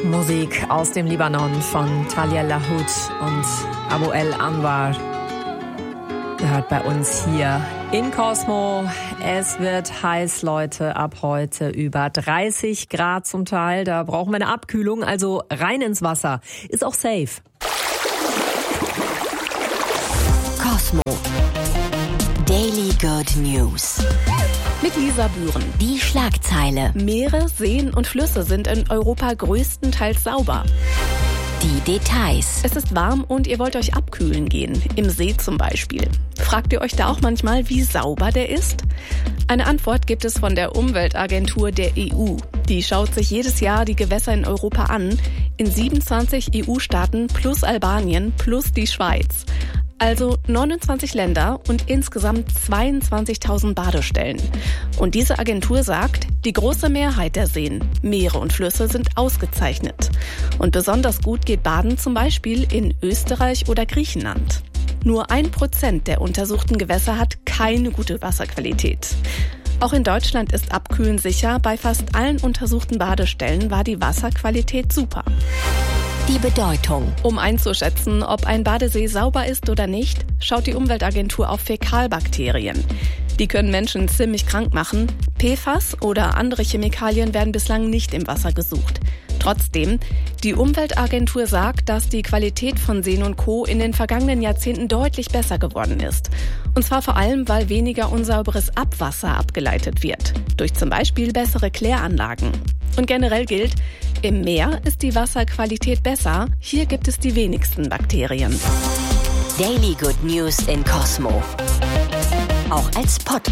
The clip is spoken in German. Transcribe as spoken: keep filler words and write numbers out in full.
Musik aus dem Libanon von Talia Lahoud und Abu El Anwar gehört bei uns hier in Cosmo. Es wird heiß, Leute, ab heute über dreißig Grad zum Teil. Da brauchen wir eine Abkühlung, also rein ins Wasser. Ist auch safe. Cosmo. Daily Good News. Mit Lisa Bühren. Die Schlagzeile. Meere, Seen und Flüsse sind in Europa größtenteils sauber. Die Details. Es ist warm und ihr wollt euch abkühlen gehen, im See zum Beispiel. Fragt ihr euch da auch manchmal, wie sauber der ist? Eine Antwort gibt es von der Umweltagentur der E U. Die schaut sich jedes Jahr die Gewässer in Europa an, in siebenundzwanzig E U-Staaten plus Albanien plus die Schweiz. Also neunundzwanzig Länder und insgesamt zweiundzwanzigtausend Badestellen. Und diese Agentur sagt, die große Mehrheit der Seen, Meere und Flüsse sind ausgezeichnet. Und besonders gut geht Baden zum Beispiel in Österreich oder Griechenland. Nur ein Prozent der untersuchten Gewässer hat keine gute Wasserqualität. Auch in Deutschland ist Abkühlen sicher. Bei fast allen untersuchten Badestellen war die Wasserqualität super. Die Bedeutung. Um einzuschätzen, ob ein Badesee sauber ist oder nicht, schaut die Umweltagentur auf Fäkalbakterien. Die können Menschen ziemlich krank machen. P F A S oder andere Chemikalien werden bislang nicht im Wasser gesucht. Trotzdem, die Umweltagentur sagt, dass die Qualität von Seen und Co. in den vergangenen Jahrzehnten deutlich besser geworden ist. Und zwar vor allem, weil weniger unsauberes Abwasser abgeleitet wird. Durch zum Beispiel bessere Kläranlagen. Und generell gilt, im Meer ist die Wasserqualität besser. Hier gibt es die wenigsten Bakterien. Daily Good News in Cosmo. Auch als Podcast.